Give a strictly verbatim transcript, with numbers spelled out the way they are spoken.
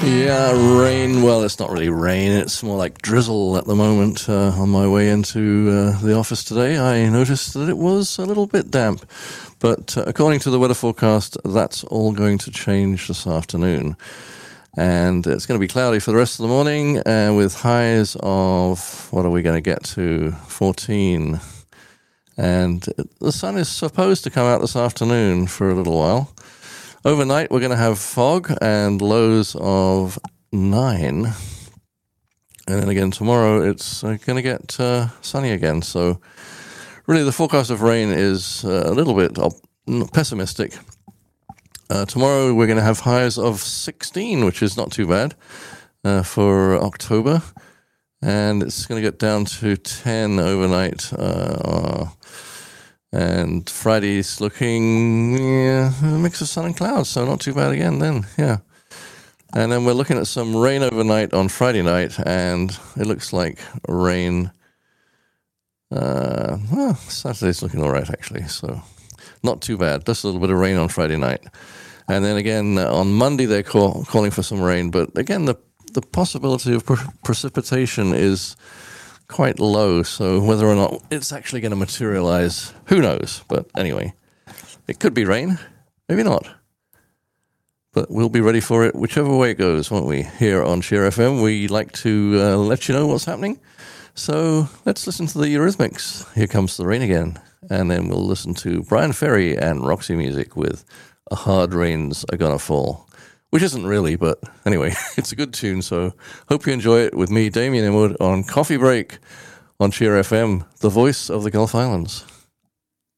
Yeah, rain. Well, it's not really rain. It's more like drizzle at the moment. Uh, on my way into uh, the office today, I noticed that it was a little bit damp. But uh, according to the weather forecast, that's all going to change this afternoon. And it's going to be cloudy for the rest of the morning, uh, with highs of, what are we going to get to? fourteen. And the sun is supposed to come out this afternoon for a little while. Overnight, we're going to have fog and lows of nine. And then again, tomorrow, it's uh, going to get uh, sunny again. So really, the forecast of rain is uh, a little bit op- pessimistic. Uh, tomorrow, we're going to have highs of sixteen, which is not too bad uh, for October. And it's going to get down to ten overnight. Uh, and Friday's looking, yeah, a mix of sun and clouds, so not too bad again then, yeah. And then we're looking at some rain overnight on Friday night, and it looks like rain. Uh, well, Saturday's looking all right, actually, so not too bad. Just a little bit of rain on Friday night. And then again, uh, on Monday, they're call, calling for some rain, but again, the the possibility of pre- precipitation is quite low, so whether or not it's actually going to materialize, who knows? But anyway, it could be rain, maybe not. But we'll be ready for it whichever way it goes, won't we? Here on Cheer F M, we like to uh, let you know what's happening. So let's listen to the Eurythmics. Here Comes the Rain Again. And then we'll listen to Brian Ferry and Roxy Music with A Hard Rains Are Gonna Fall. Which isn't really, but anyway, it's a good tune, so hope you enjoy it with me, Damien Inwood, on Coffee Break on Cheer F M, the voice of the Gulf Islands.